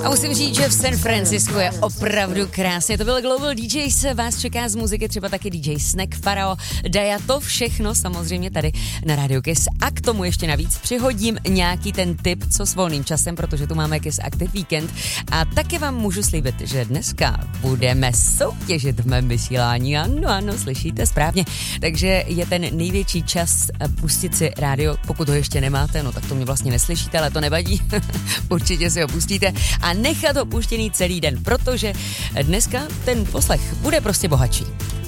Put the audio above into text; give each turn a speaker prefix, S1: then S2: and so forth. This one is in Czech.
S1: A musím říct, že v San Francisku je opravdu krásně. To byl Global DJs, vás čeká z muziky třeba taky DJ Snack, Pharao, Daya, to všechno samozřejmě tady na Radio Kiss. A k tomu ještě navíc přihodím nějaký ten tip, co s volným časem, protože tu máme Kiss Active Weekend. A taky vám můžu slíbit, že dneska budeme soutěžit v mém vysílání. Ano, slyšíte správně. Takže je ten největší čas pustit si rádio, pokud ho ještě nemáte, no tak to mě vlastně neslyšíte, ale to nevadí. Určitě si ho pustíte a nechat ho puštěný celý den, protože dneska ten poslech bude prostě bohatší.